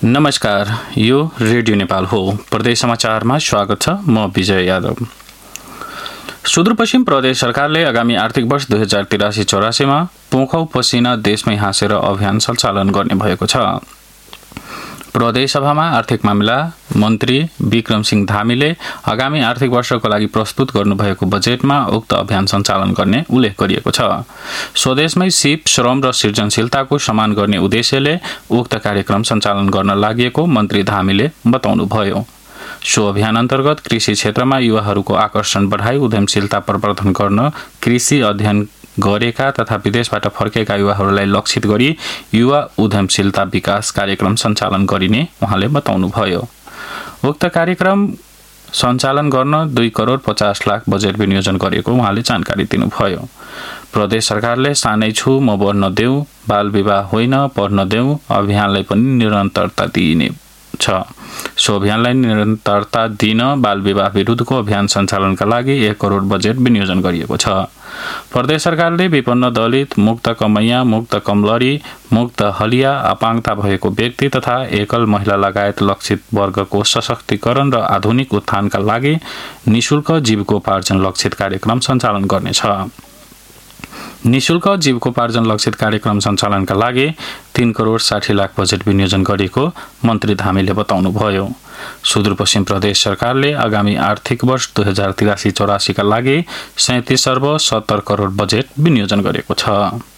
नमस्कार, यो रेडियो नेपाल हो। प्रदेश समाचारमा स्वागत छ। म विजय यादव। सुदूरपश्चिम प्रदेश सरकारले आगामी आर्थिक वर्ष 2083-84 मा पोखौ पसिना देशमै हाँसेर अभियान सञ्चालन गर्ने भएको छ। प्रदेश सभामा आर्थिक मामिला मन्त्री विक्रम सिंह धामीले आगामी आर्थिक वर्षको लागि प्रस्तुत गर्नुभएको बजेटमा उक्त अभियान सञ्चालन गर्ने उल्लेख गरिएको छ। स्वदेशमै सिप, श्रम र सृजनशीलताको सम्मान गर्ने उद्देश्यले उक्त कार्यक्रम सञ्चालन गर्न लागि मन्त्री धामीले बताउनुभयो। सो अभियान अन्तर्गत कृषि क्षेत्रमा युवाहरूको आकर्षण बढाई उद्यमशीलता प्रवर्धन गर्न कृषि अध्ययन गरेका तथा विदेशबाट फर्केका युवाहरूलाई लक्षित गरी युवा उद्यमशीलता विकास कार्यक्रम सञ्चालन गरिने उहाँले बताउनुभयो। उक्त कार्यक्रम सञ्चालन गर्न 2 करोड 50 लाख बजेट विनियोजन गरेको उहाँले जानकारी दिनुभयो। प्रदेश सरकारले सानै छु म बढ्न देऊ, बाल विवाह होइन पढ्न देऊ अभियानलाई पनि निरन्तरता दिइने छ। सो अभियानलाई निरन्तरता दिन बाल विवाह विरुद्धको अभियान सञ्चालनका लागि 1 करोड बजेट विनियोजन गरिएको छ। प्रदेश सरकारले विपन्न दलित, मुक्त कमैया, मुक्त कमलरी, मुक्त हलिया, अपाङ्गता भएको व्यक्ति तथा एकल महिला लगायत लक्षित वर्गको सशक्तिकरण र आधुनिक उत्थानका लागि निशुल्क जीविकोपार्जन लक्षित कार्यक्रम सञ्चालन गर्नेछ। निशुल्क जीविकोपार्जन लक्षित कार्यक्रम सञ्चालनका लागि 3 करोड 60 लाख बजेट विनियोजन गरेको मन्त्री धामीले बताउनुभयो। सुदूरपश्चिम प्रदेश सरकारले आगामी आर्थिक वर्ष 2083-84 का लागि 37 अर्ब 70 करोड बजेट विनियोजन गरेको छ।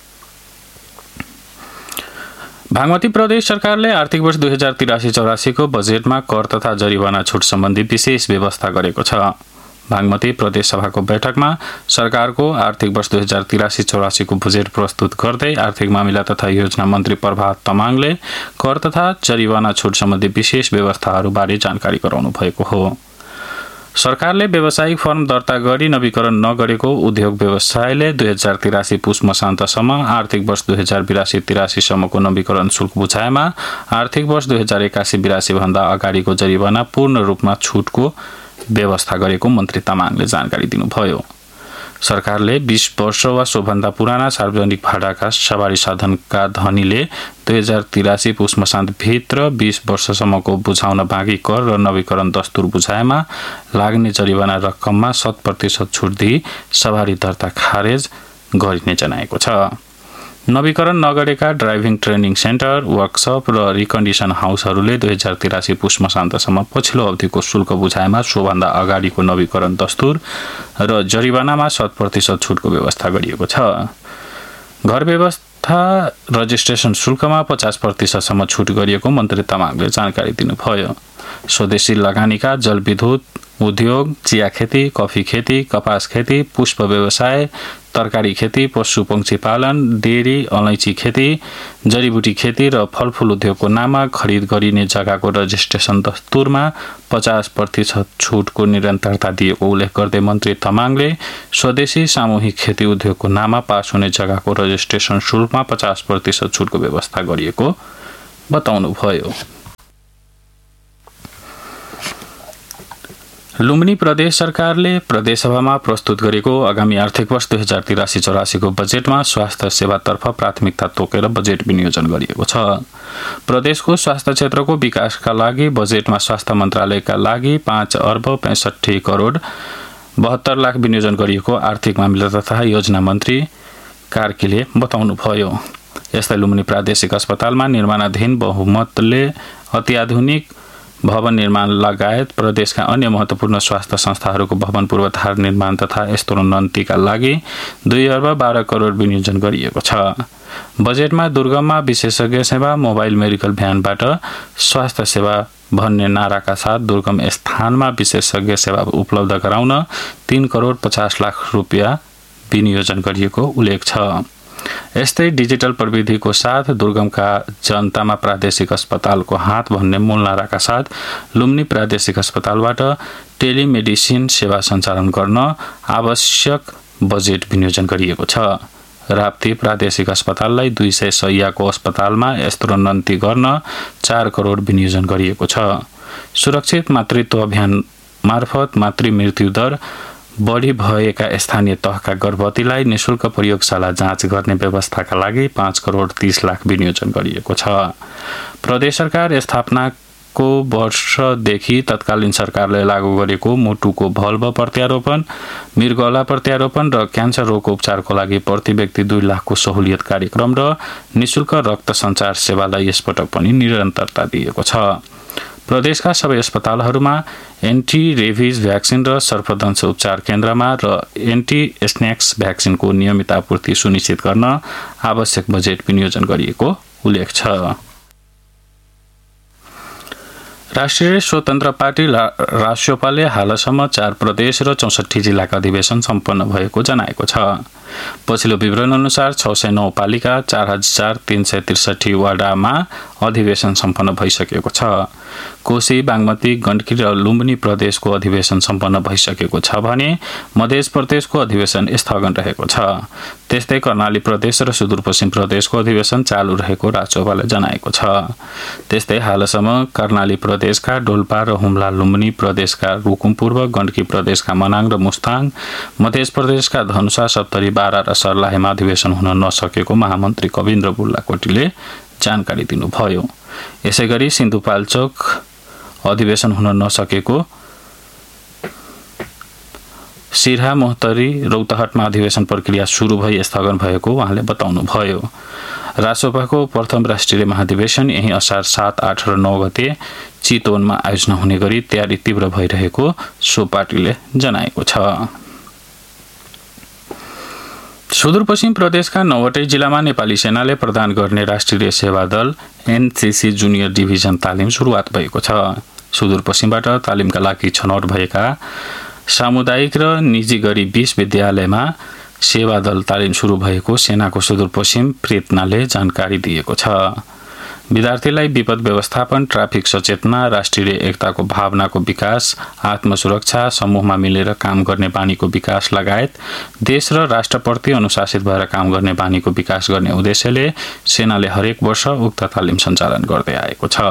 बागमती प्रदेश सरकारले आर्थिक वर्ष 2083-84 को बजेटमा कर तथा जरिवाना छुट सम्बन्धी विशेष व्यवस्था गरेको छ। बागमती प्रदेश सभाको बैठकमा सरकारको आर्थिक वर्ष 2083-84 को बजेट प्रस्तुत गर्दै आर्थिक मामिला तथा योजना मन्त्री प्रभात तमाङले कर तथा जरिवाना छुट सम्बन्धी विशेष व्यवस्थाहरूबारे जानकारी गराउनु भएको हो। सरकारले व्यावसायिक फर्म दर्ता गरी नवीकरण नगरेको उद्योग व्यवसायले 2083 पुस मसान्तसम्म आर्थिक वर्ष 2082-83 सम्मको नवीकरण शुल्क बुझाएमा आर्थिक वर्ष 2081-82 भन्दा अगाडिको जरिवाना पूर्ण रूपमा छुटको व्यवस्था गरेको मन्त्री तामाङले जानकारी दिनुभयो। सरकारले 20 वर्ष वा सोभन्दा पुराना सार्वजनिक भाडाका सवारी साधनका धनीले 2083 पुस मसान्त भित्र 20 वर्षसम्मको बुझाउन बाँकी कर र नवीकरण दस्तुर बुझाएमा लाग्ने जरिवाना रकममा 100% छुट दिई सवारी दर्ता खारेज गरिने जनाएको छ। नवीकरण नगरेका ड्राइभिङ ट्रेनिङ सेन्टर, वर्कसप र रिकन्डिसन हाउसहरूले 2083 पुस मसान्तसम्म पछिल्लो अवधिको शुल्क बुझाएमा सोभन्दा अगाडिको नवीकरण दस्तुर र जरिवानामा 100% छुटको व्यवस्था गरिएको छ। घर व्यवस्था रजिस्ट्रेसन शुल्कमा 50% सम्म छुट गरिएको मन्त्री तामाङले जानकारी दिनुभयो। स्वदेशी लगानीका जलविद्युत उद्योग, चिया खेती, कफी खेती, कपास खेती, पुष्प व्यवसाय, तरकारी खेती, पशु पंक्षी पालन, डेरी, अलैँची खेती, जडीबुटी खेती र फलफूल उद्योगको नाममा खरिद गरिने जग्गाको रजिस्ट्रेसन दस्तुरमा 50% छुटको निरन्तरता दिएको उल्लेख गर्दै मन्त्री तमाङले स्वदेशी सामूहिक खेती उद्योगको नाममा पास हुने जग्गाको रजिस्ट्रेसन शुल्कमा 50% छुटको व्यवस्था गरिएको बताउनुभयो। लुम्बिनी प्रदेश सरकारले प्रदेशसभामा प्रस्तुत गरेको आगामी आर्थिक वर्ष 2083-84 को बजेटमा स्वास्थ्य सेवातर्फ प्राथमिकता तोकेर बजेट विनियोजन गरिएको छ। प्रदेशको स्वास्थ्य क्षेत्रको विकासका लागि बजेटमा स्वास्थ्य मन्त्रालयका लागि 5 अर्ब 65 करोड 72 लाख विनियोजन गरिएको आर्थिक मामिला तथा योजना मन्त्री कार्कीले बताउनुभयो। यस्तै लुम्बिनी प्रादेशिक अस्पतालमा निर्माणाधीन बहुमतले अत्याधुनिक भवन निर्माण लगायत प्रदेशका अन्य महत्त्वपूर्ण स्वास्थ्य संस्थाहरूको भवन पूर्वाधार निर्माण तथा स्तरोन्नतिका लागि 2 अर्ब 12 करोड विनियोजन गरिएको छ। बजेटमा दुर्गममा विशेषज्ञ सेवा, मोबाइल मेडिकल भ्यानबाट स्वास्थ्य सेवा भन्ने नाराका साथ दुर्गम स्थानमा विशेषज्ञ सेवा उपलब्ध गराउन 3 करोड 50 लाख रुपियाँ विनियोजन गरिएको उल्लेख छ। यस्तै डिजिटल प्रविधिको साथ दुर्गमका जनतामा प्रादेशिक अस्पतालको हात भन्ने मूल नाराका साथ लुम्बिनी प्रादेशिक अस्पतालबाट टेलिमेडिसिन सेवा सञ्चालन गर्न आवश्यक बजेट विनियोजन गरिएको छ। राप्ती प्रादेशिक अस्पताललाई 200 शय्याको अस्पतालमा स्तरोन्नति गर्न 4 करोड विनियोजन गरिएको छ। सुरक्षित मातृत्व अभियान मार्फत मातृ मृत्यु दर बढी भएका स्थानीय तहका गर्भवतीलाई निशुल्क प्रयोगशाला जाँच गर्ने व्यवस्थाका लागि 5 करोड 30 लाख विनियोजन गरिएको छ। प्रदेश सरकार स्थापनाको वर्षदेखि तत्कालीन सरकारले लागू गरेको मुटुको भल्भ प्रत्यारोपण, मृगौला प्रत्यारोपण र क्यान्सर रोगको उपचारको लागि प्रति व्यक्ति 2 लाखको सहुलियत कार्यक्रम र निशुल्क रक्त सञ्चार सेवालाई यसपटक पनि निरन्तरता दिएको छ। प्रदेशका सबै अस्पतालहरूमा एन्टी रेबिज भ्याक्सिन र सर्पदंश उपचार केन्द्रमा र एन्टी स्नेक्स भ्याक्सिनको नियमित आपूर्ति सुनिश्चित गर्न आवश्यक बजेट विनियोजन गरिएको उल्लेख छ। राष्ट्रिय स्वतन्त्र पार्टी रासोपाले हालसम्म 4 प्रदेश र 64 जिल्लाका अधिवेशन सम्पन्न भएको जनाएको छ। पछिल्लो विवरण अनुसार 609 पालिका 4363 वडामा अधिवेशन सम्पन्न भइसकेको छ। कोशी, बागमती, गण्डकी र लुम्बिनी प्रदेशको अधिवेशन सम्पन्न भइसकेको छ भने मध्य प्रदेशको अधिवेशन स्थगन रहेको छ। त्यस्तै कर्णाली प्रदेश र सुदूरपश्चिम प्रदेशको अधिवेशन चालू रहेको राजसभाले जनाएको छ। त्यस्तै हालसम्म कर्णाली प्रदेशका डोल्पा र हुम्ला, लुम्बिनी प्रदेशका रुकुम पूर्व, गण्डकी प्रदेशका मनाङ र मुस्ताङ, मध्य प्रदेशका धनुषा, सप्तरी, बारा र सर्लाहीमा अधिवेशन हुन नसकेको महामन्त्री कविन्द्र बुल्लाकोटीले जानकारी दिनुभयो। यसैगरी सिन्धुपाल्चोक अधिवेशन हुन नसकेको, सिरहा, मोहतरी, रौतहटमा अधिवेशन प्रक्रिया सुरु भई स्थगन भएको उहाँले बताउनुभयो। रासोपाको प्रथम राष्ट्रिय महाधिवेशन यही असार 7, 8 र 9 गते चितवनमा आयोजना हुने गरी तयारी तीव्र भइरहेको सो पार्टीले जनाएको छ। सुदूरपश्चिम प्रदेशका 9वटै जिल्लामा नेपाली सेनाले प्रदान गर्ने राष्ट्रिय सेवा दल एनसीसी जुनियर डिभिजन तालिम सुरुवात भएको छ। सुदूरपश्चिमबाट तालिमका लागि छनौट भएका सामुदायिक र निजी गरी 20 विद्यालयमा सेवा दल तालिम सुरु भएको सेनाको सुदूरपश्चिम प्रेतनाले जानकारी दिएको छ। विद्यार्थीलाई विपद व्यवस्थापन, ट्राफिक सचेतना, राष्ट्रिय एकताको भावनाको विकास, आत्मसुरक्षा, समूहमा मिलेर काम गर्ने बानीको विकास लगायत देश र राष्ट्रप्रति अनुशासित भएर काम गर्ने बानीको विकास गर्ने उद्देश्यले सेनाले हरेक वर्ष उक्त तालिम सञ्चालन गर्दै आएको छ।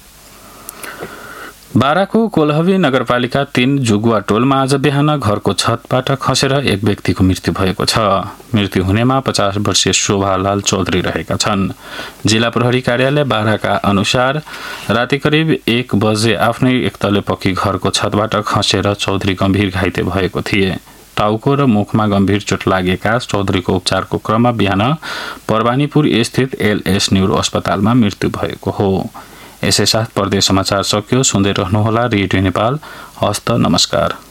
बाराको कोलहवी नगरपालिका 3 जुगुवा टोलमा आज बिहान घरको छतबाट खसेर एक व्यक्तिको मृत्यु भएको छ। मृत्यु हुनेमा 50 वर्षीय शोभालाल चौधरी रहेका छन्। जिल्ला प्रहरी कार्यालय बाराका अनुसार राति करिब 1 बजे आफ्नै एकतले पक्की घरको छतबाट खसेर चौधरी गम्भीर घाइते भएको थिए। टाउको र मुखमा गम्भीर चोट लागेका चौधरीको उपचारको क्रममा बिहान परवानीपुर स्थित एलएस न्यूरो अस्पतालमा मृत्यु भएको हो। यसै साथ प्रदेश समाचार सकियो। सुन्दै रहनुहोला रेडियो नेपाल। हस्त नमस्कार।